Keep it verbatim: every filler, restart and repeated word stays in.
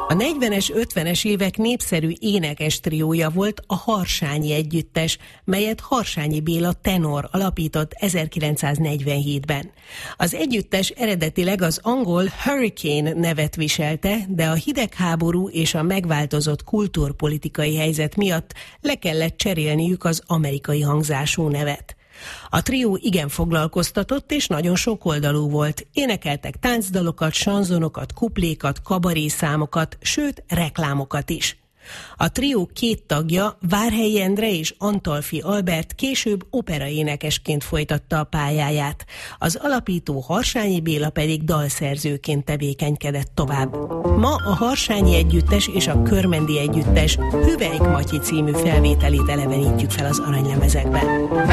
A negyvenes, ötvenes évek népszerű énekes triója volt a Harsányi Együttes, melyet Harsányi Béla tenor alapított ezerkilencszáznegyvenhétben. Az együttes eredetileg az angol Hurricane nevet viselte, de a hidegháború és a megváltozott kultúrpolitikai helyzet miatt le kellett cserélniük az amerikai hangzású nevet. A trió igen foglalkoztatott és nagyon sokoldalú volt. Énekeltek táncdalokat, sanzonokat, kuplékat, kabarészámokat, sőt reklámokat is. A trió két tagja, Várhelyi Endre és Antalfi Albert később operaénekesként folytatta a pályáját. Az alapító Harsányi Béla pedig dalszerzőként tevékenykedett tovább. Ma a Harsányi Együttes és a Körmendi Együttes Hüvelyk Matyi című felvételét elevenítjük fel az aranylemezekben.